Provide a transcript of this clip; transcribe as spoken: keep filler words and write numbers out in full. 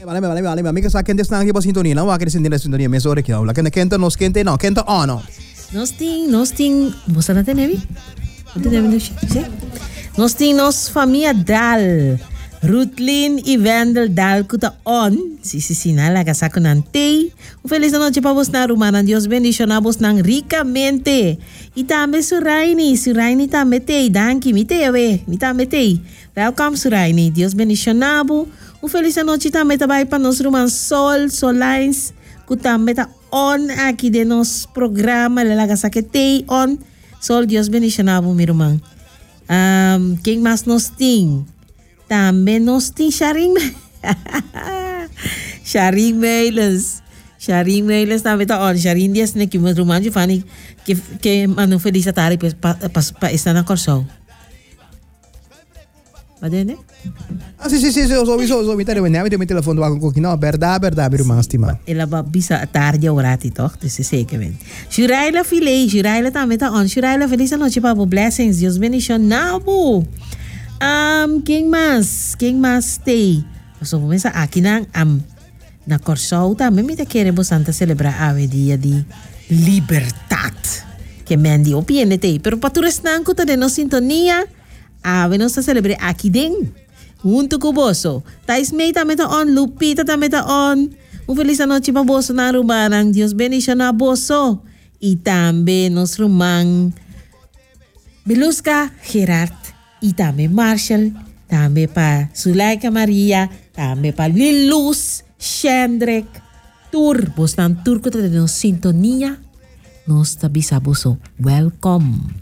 Vale, vale, vale. Amiga, sa kente snang di pa sintonia na wa kente sintonia sintonia me sore kya. La kente kente nos kente no kente ono. Nos ting, nos ting. Bosa na tenevi? Tenevi no shi. Nos ting nos famia dal. Rutlin y Wendel dal kuta on. Si si si na la casa con ante. Un feliz noche pa vos na rumana. Dios bendicionabos nang ricamente. Y tambe Suraini, Suraini tambe te. Danki mi te we. Mi tambe te. Welcome Suraini. Dios bendicionabo. Un feliz noche también tabay para nos ruman Sol, Solines, que también está on aquí de nos programa, la laga saquete on. Sol, Dios bendicionado, mi ruman. Um, ¿Quién más nos ting? También nos ting Sharing. Sharing Mailes. Sharing Mailes también está on. Sharing Dias ne que me ruman yo fani que que mano feliz a tarde pues pa pa pa estar na corso. Badene? Ah, sì, sì, sì, so, so, so, so, mi tare wenne, avete messo il fondo con cookie, no, verda, verda, per uma stima. E la bisa tarde orati toch, dus is zeker win. Shuraila filei, Shuraila también ta on, Shuraila feliz noche pabo, blessings, Dios bendición, nabu. Um, quem mais? Quem mais stay? So, começa aqui na am na Corsou também me te queremos santa celebrar a dia de libertad. Que mendi opiene te, pero para tu restanco de nos sintonia. Ah, we nos celebre aqui ding. Junto com boso. Tais May também tá on, Lupita também tá on. Um feliz noite para boso na rumanang. Dios bendición na boso. E também nos rumang Beluska, Gerard. E também Marshall. Também para Sulaika Maria. Também para Lilus, Shendrek. Tur. Bos nan tur ko ta de nos sintonia. Nos tabisa boso. Welcome.